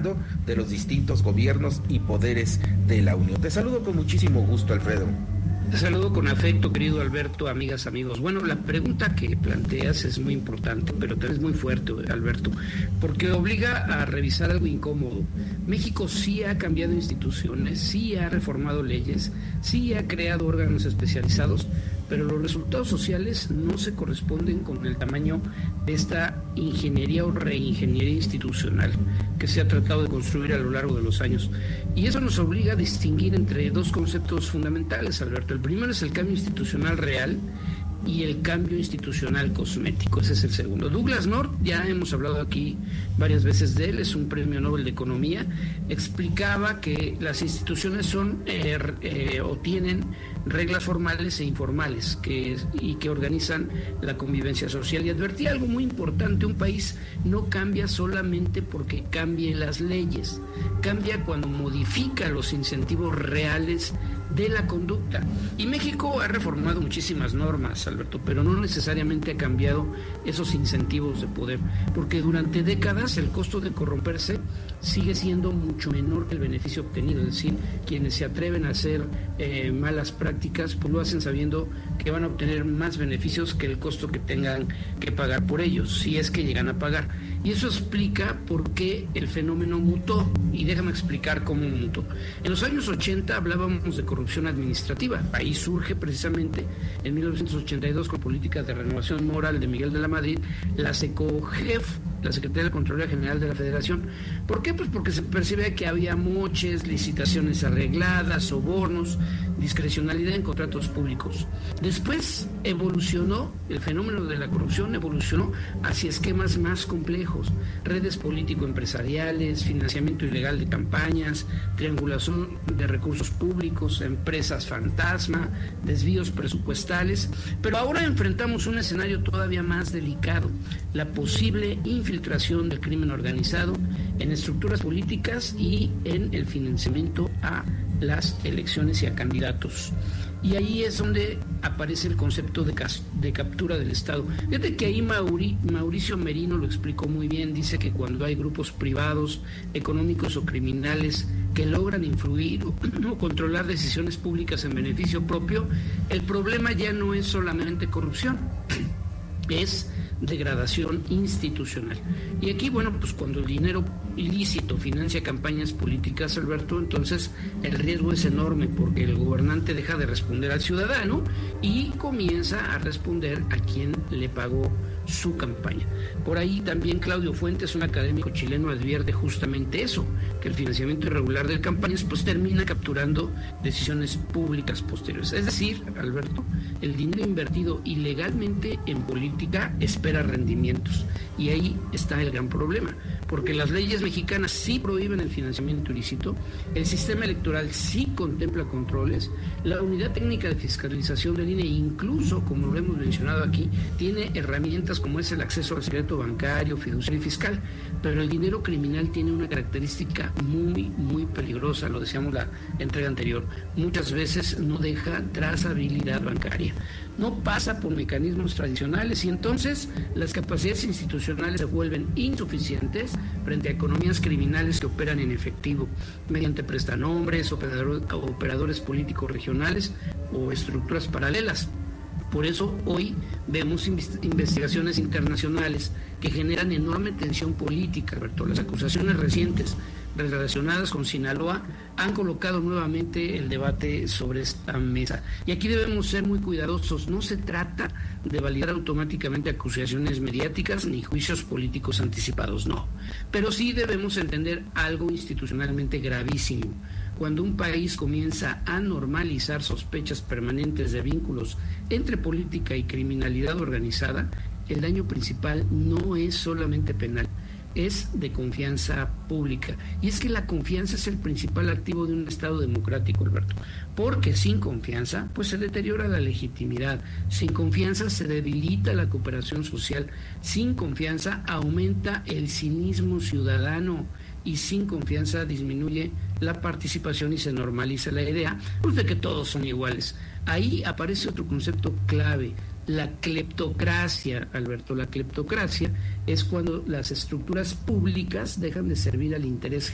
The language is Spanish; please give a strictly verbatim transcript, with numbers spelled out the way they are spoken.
hablando de los distintos gobiernos y poderes de la Unión. Te saludo con muchísimo gusto, Alfredo. Te saludo con afecto, querido Alberto, amigas, amigos. Bueno, la pregunta que planteas es muy importante, pero también es muy fuerte, Alberto, porque obliga a revisar algo incómodo. México sí ha cambiado instituciones, sí ha reformado leyes, sí ha creado órganos especializados, pero los resultados sociales no se corresponden con el tamaño de esta ingeniería o reingeniería institucional que se ha tratado de construir a lo largo de los años. Y eso nos obliga a distinguir entre dos conceptos fundamentales, Alberto. El primero es el cambio institucional real y el cambio institucional cosmético, ese es el segundo. Douglas North, ya hemos hablado aquí varias veces de él, es un premio Nobel de Economía, explicaba que las instituciones son eh, eh, o tienen reglas formales e informales que, y que organizan la convivencia social, y advertía algo muy importante: un país no cambia solamente porque cambien las leyes, cambia cuando modifica los incentivos reales de la conducta. Y México ha reformado muchísimas normas, Alberto, pero no necesariamente ha cambiado esos incentivos de poder, porque durante décadas el costo de corromperse sigue siendo mucho menor que el beneficio obtenido. Es decir, quienes se atreven a hacer eh, malas prácticas, pues lo hacen sabiendo que van a obtener más beneficios que el costo que tengan que pagar por ellos, si es que llegan a pagar. Y eso explica por qué el fenómeno mutó, y déjame explicar cómo mutó. En los años ochenta hablábamos de corrupción administrativa. Ahí surge precisamente en mil novecientos ochenta y dos, con políticas de renovación moral de Miguel de la Madrid, la SECOGEF, la Secretaría de la Contraloría General de la Federación. ¿Por qué? Pues porque se percibe que había moches, licitaciones arregladas, sobornos, discrecionalidad en contratos públicos. Después evolucionó, el fenómeno de la corrupción evolucionó hacia esquemas más complejos: redes político-empresariales, financiamiento ilegal de campañas, triangulación de recursos públicos, empresas fantasma, desvíos presupuestales. Pero ahora enfrentamos un escenario todavía más delicado: la posible infiltración del crimen organizado en estructuras políticas y en el financiamiento a las elecciones y a candidatos. Y ahí es donde aparece el concepto de, de captura del Estado. Fíjate que ahí Mauri, Mauricio Merino lo explicó muy bien. Dice que cuando hay grupos privados, económicos o criminales que logran influir o, o controlar decisiones públicas en beneficio propio, el problema ya no es solamente corrupción, es degradación institucional. Y aquí, bueno, pues cuando el dinero ilícito financia campañas políticas, Alberto, entonces el riesgo es enorme, porque el gobernante deja de responder al ciudadano y comienza a responder a quien le pagó su campaña. Por ahí también Claudio Fuentes, un académico chileno, advierte justamente eso, que el financiamiento irregular de campañas pues termina capturando decisiones públicas posteriores. Es decir, Alberto, el dinero invertido ilegalmente en política espera rendimientos, y ahí está el gran problema, porque las leyes mexicanas sí prohíben el financiamiento ilícito, el sistema electoral sí contempla controles, la unidad técnica de fiscalización del I N E incluso, como lo hemos mencionado aquí, tiene herramientas como es el acceso al secreto bancario, fiduciario y fiscal, pero el dinero criminal tiene una característica muy, muy peligrosa, lo decíamos la entrega anterior: muchas veces no deja trazabilidad bancaria, no pasa por mecanismos tradicionales, y entonces las capacidades institucionales se vuelven insuficientes frente a economías criminales que operan en efectivo, mediante prestanombres, operador, operadores políticos regionales o estructuras paralelas. Por eso hoy vemos investigaciones internacionales que generan enorme tensión política, Alberto. Las acusaciones recientes relacionadas con Sinaloa han colocado nuevamente el debate sobre esta mesa. Y aquí debemos ser muy cuidadosos. No se trata de validar automáticamente acusaciones mediáticas ni juicios políticos anticipados, no. Pero sí debemos entender algo institucionalmente gravísimo. Cuando un país comienza a normalizar sospechas permanentes de vínculos entre política y criminalidad organizada, el daño principal no es solamente penal, es de confianza pública. Y es que la confianza es el principal activo de un Estado democrático, Alberto, porque sin confianza pues se deteriora la legitimidad, sin confianza se debilita la cooperación social, sin confianza aumenta el cinismo ciudadano, y sin confianza disminuye la participación y se normaliza la idea pues, de que todos son iguales. Ahí aparece otro concepto clave: la cleptocracia, Alberto. La cleptocracia es cuando las estructuras públicas dejan de servir al interés